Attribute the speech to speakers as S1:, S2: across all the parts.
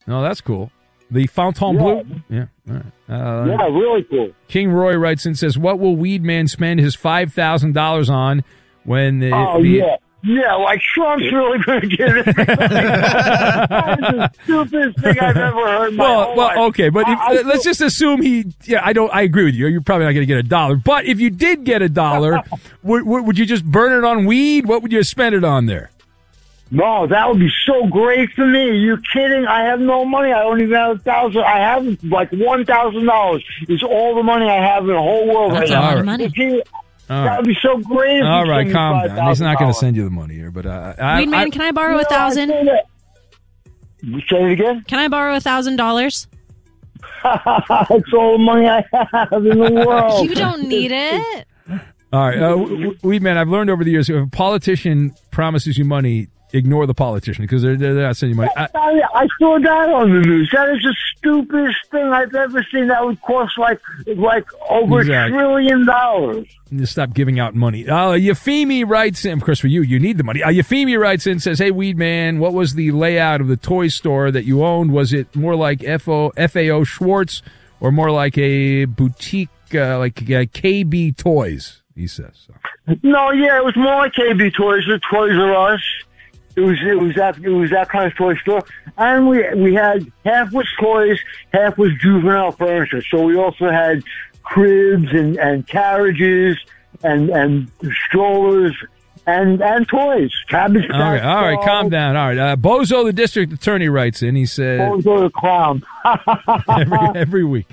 S1: No, that's cool. The Fontainebleau? Yeah. All right.
S2: Yeah, really cool.
S1: King Roy writes in, says, what will Weed Man spend his $5,000 on when the...
S2: Yeah, like Trump's really going to get it. That is the stupidest thing I've ever heard in my whole life.
S1: Okay, but let's just assume I agree with you. You're probably not going to get $1. But if you did get $1, would you just burn it on weed? What would you spend it on there?
S2: No, that would be so great for me. Are you kidding? I have no money. I don't even have $1,000. I have like $1,000. It's all the money I have in the whole world.
S3: That's a lot of money.
S2: That would be so great.
S1: All right, calm down. He's not going to send you the money here, but
S3: Weed Man, can I borrow $1,000?
S2: Say it again.
S3: Can I borrow $1,000?
S2: It's all the money I have in the world.
S3: You don't need it.
S1: All right, Weed Man, I've learned over the years, if a politician promises you money, ignore the politician because they're not sending you money.
S2: I saw that on the news. That is the stupidest thing I've ever seen. That would cost like over $1 trillion.
S1: Just stop giving out money. Euphemie writes in, of course, for you need the money. Euphemie writes in, says, hey, Weed Man, what was the layout of the toy store that you owned? Was it more like FAO Schwartz or more like a boutique, like KB Toys, he says.
S2: No, yeah, it was more like KB Toys, the Toys R Us. It was that kind of toy store, and we had half was toys, half was juvenile furniture. So we also had cribs and carriages and strollers and toys. Cabbage
S1: all right, calm down. All right, Bozo, the district attorney, writes in. He said,
S2: "Bozo the clown."
S1: every week.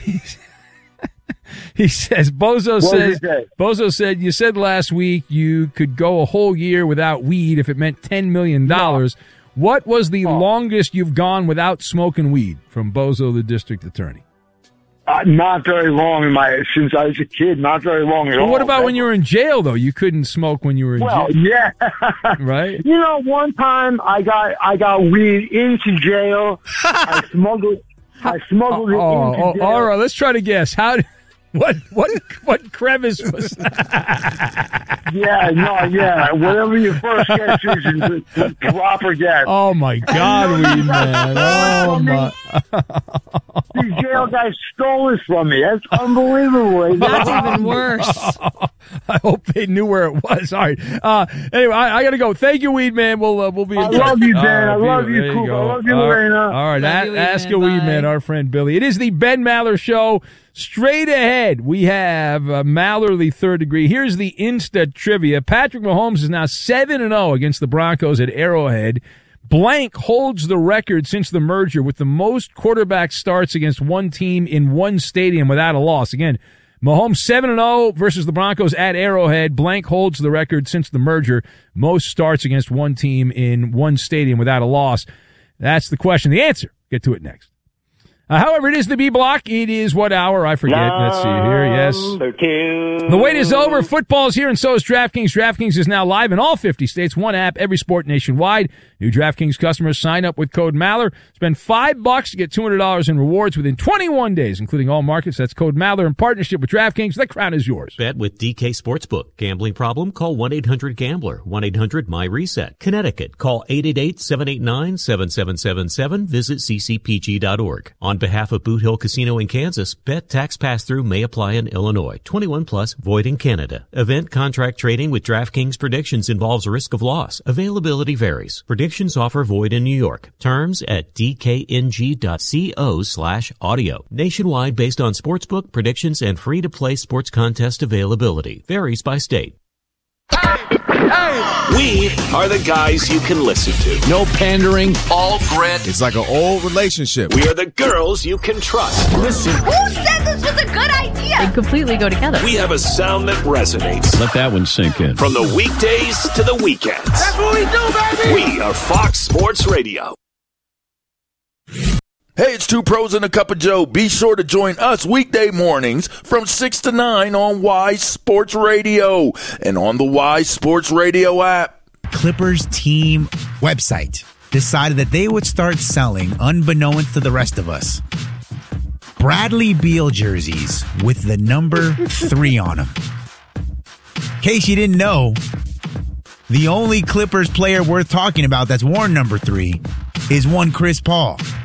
S1: He says, Bozo said, you said last week you could go a whole year without weed if it meant $10 million. No. What was the longest you've gone without smoking weed? From Bozo, the district attorney.
S2: Not very long since I was a kid. Not very long at all.
S1: What about when you were in jail, though? You couldn't smoke when you were in jail.
S2: Yeah.
S1: Right?
S2: You know, one time I got weed into jail. I smuggled it into jail.
S1: All right, let's try to guess. What crevice was that?
S2: Whatever your first guess is proper guess.
S1: Oh, my God, Weed Man. Oh, my.
S2: These jail guys stole this from me. That's unbelievable.
S3: That's even worse.
S1: I hope they knew where it was. All right. Anyway, I got to go. Thank you, Weed Man. We'll be in touch.
S2: I love you, Dan. I love you, Coop. I love you, Lorena.
S1: All right. Ask a Weed Man, our friend Billy. It is the Ben Maller Show. Straight ahead, we have Mallerly third degree. Here's the Insta trivia. Patrick Mahomes is now 7-0 against the Broncos at Arrowhead. Blank holds the record since the merger with the most quarterback starts against one team in one stadium without a loss. Again, Mahomes 7-0 versus the Broncos at Arrowhead. Blank holds the record since the merger. Most starts against one team in one stadium without a loss. That's the question. The answer. Get to it next. However, it is the B block. It is what hour? I forget. Let's see here. Yes. The wait is over. Football's here, and so is DraftKings. DraftKings is now live in all 50 states. One app, every sport nationwide. New DraftKings customers sign up with code Maller. Spend $5 to get $200 in rewards within 21 days, including all markets. That's code Maller in partnership with DraftKings. The crown is yours.
S4: Bet with DK Sportsbook. Gambling problem? Call 1-800-GAMBLER. 1-800-MY-RESET. Connecticut. Call 888-789-7777. Visit ccpg.org. On behalf of Boot Hill Casino in Kansas, bet tax pass-through may apply in Illinois. 21 plus, void in Canada. Event contract trading with DraftKings predictions involves risk of loss. Availability varies. Predictions offer void in New York. Terms at dkng.co/audio. Nationwide based on sportsbook predictions and free-to-play sports contest availability. Varies by state.
S5: We are the guys you can listen to. No pandering, all grit.
S6: It's like an old relationship.
S5: We are the girls you can trust. Listen.
S7: Who said this was a good idea?
S3: They completely go together.
S5: We have a sound that resonates.
S8: Let that one sink in.
S5: From the weekdays to the weekends.
S7: That's what we do, baby.
S5: We are Fox Sports Radio.
S9: Hey, it's Two Pros and a Cup of Joe. Be sure to join us weekday mornings from 6 to 9 on Wise Sports Radio and on the Wise Sports Radio app.
S10: Clippers team website decided that they would start selling, unbeknownst to the rest of us, Bradley Beal jerseys with the number 3 on them. In case you didn't know, the only Clippers player worth talking about that's worn number 3 is one Chris Paul.